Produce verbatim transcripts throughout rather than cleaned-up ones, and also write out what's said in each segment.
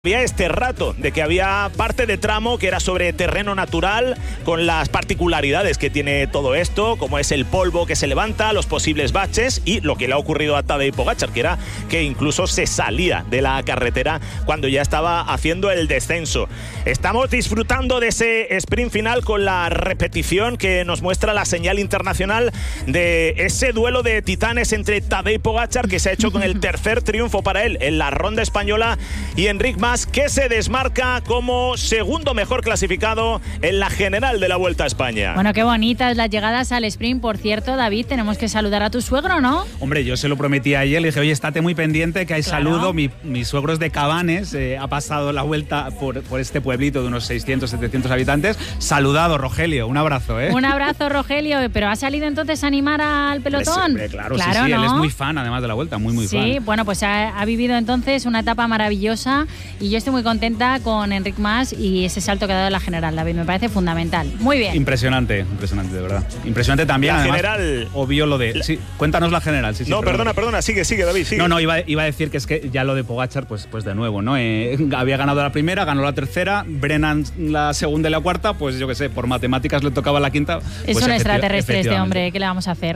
Había este rato de que había parte de tramo que era sobre terreno natural, con las particularidades que tiene todo esto, como es el polvo que se levanta, los posibles baches y lo que le ha ocurrido a Tadej Pogačar, que era que incluso se salía de la carretera cuando ya estaba haciendo el descenso. Estamos disfrutando de ese sprint final con la repetición que nos muestra la señal internacional de ese duelo de titanes entre Tadej Pogačar, que se ha hecho con el tercer triunfo para él en la ronda española, y Enric Mas, que se desmarca como segundo mejor clasificado en la general de la Vuelta a España. Bueno, qué bonitas las llegadas al sprint. Por cierto, David, tenemos que saludar a tu suegro, ¿no? Hombre, yo se lo prometí ayer, le dije, oye, estate muy pendiente que hay Claro. saludo. Mi, mi suegro es de Cabanes, eh, ha pasado la Vuelta por, por este pueblito de unos seiscientos, setecientos habitantes. Saludado, Rogelio, un abrazo, ¿eh? Un abrazo, Rogelio. ¿Pero ha salido entonces a animar al pelotón? Hombre, claro, claro, sí, sí, ¿no? él es muy fan además de la Vuelta, muy, muy sí, fan. Sí, bueno, pues ha, ha vivido entonces una etapa maravillosa y yo estoy muy contenta con Enric Mas y ese salto que ha dado en la general, David, me parece fundamental. Muy bien. Impresionante, impresionante, de verdad. Impresionante también, La además, general... obvio lo de... Sí, cuéntanos la general. Sí, sí, no, perdona. perdona, perdona, sigue, sigue, David, sigue. No, no, iba, iba a decir que es que ya lo de Pogačar, pues, pues de nuevo, ¿no? Eh, había ganado la primera, ganó la tercera, Brennan la segunda y la cuarta, pues yo qué sé, por matemáticas le tocaba la quinta. Es pues un efecti- extraterrestre este hombre, ¿qué le vamos a hacer?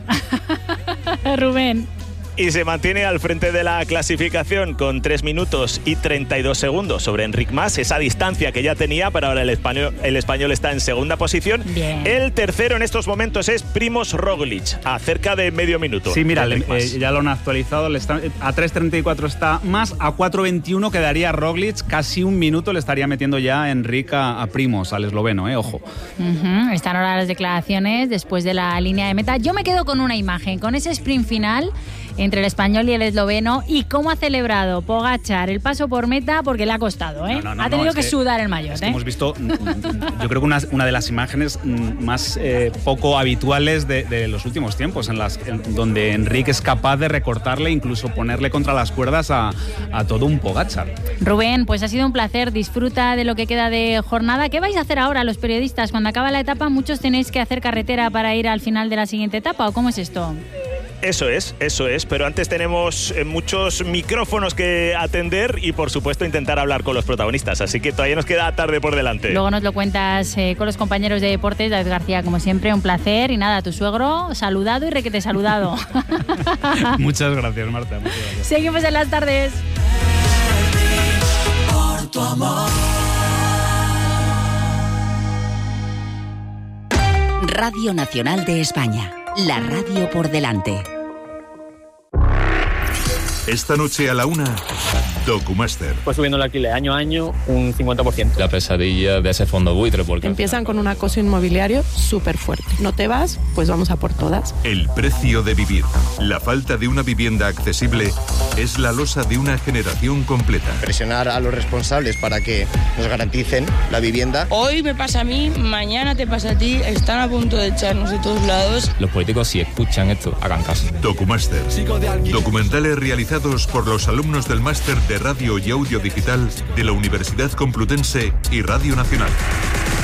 Rubén. Y se mantiene al frente de la clasificación con tres minutos y treinta y dos segundos sobre Enric Mas, esa distancia que ya tenía, pero ahora el español, el español está en segunda posición. Bien. El tercero en estos momentos es Primož Roglič, a cerca de medio minuto. Sí, mira, le, Enric Mas. eh, ya lo han actualizado, le está, a tres treinta y cuatro está Mas, a cuatro veintiuno quedaría Roglič, casi un minuto le estaría metiendo ya Enric a, a Primož, al esloveno, eh, ojo. Uh-huh. Están ahora las declaraciones después de la línea de meta. Yo me quedo con una imagen, con ese sprint final entre el español y el esloveno, y cómo ha celebrado Pogačar el paso por meta, porque le ha costado, ¿eh? No, no, no, ha tenido no, que, que sudar el maillot, es que ¿eh? hemos visto, yo creo que una, una de las imágenes más eh, poco habituales de, de los últimos tiempos, en las en, donde Enric es capaz de recortarle, incluso ponerle contra las cuerdas a, a todo un Pogačar. Rubén, pues ha sido un placer, disfruta de lo que queda de jornada. ¿Qué vais a hacer ahora los periodistas? Cuando acaba la etapa, muchos tenéis que hacer carretera para ir al final de la siguiente etapa, ¿o cómo es esto? Eso es, eso es, pero antes tenemos eh, muchos micrófonos que atender y por supuesto intentar hablar con los protagonistas, así que todavía nos queda tarde por delante. Luego nos lo cuentas eh, con los compañeros de deportes. David García, como siempre, un placer, y nada, tu suegro saludado y requete saludado. Muchas gracias, Marta. Muchas gracias. Seguimos en las tardes. Por tu amor. Radio Nacional de España, la radio por delante. Esta noche a la una, Documaster. Pues subiendo el alquiler año a año un cincuenta por ciento. La pesadilla de ese fondo buitre. Porque empiezan con un acoso inmobiliario súper fuerte. No te vas, pues vamos a por todas. El precio de vivir. La falta de una vivienda accesible es la losa de una generación completa. Presionar a los responsables para que nos garanticen la vivienda. Hoy me pasa a mí, mañana te pasa a ti. Están a punto de echarnos de todos lados. Los políticos, si escuchan esto, hagan caso. Documaster. Documentales realizados por los alumnos del máster de Radio y Audio Digital de la Universidad Complutense y Radio Nacional.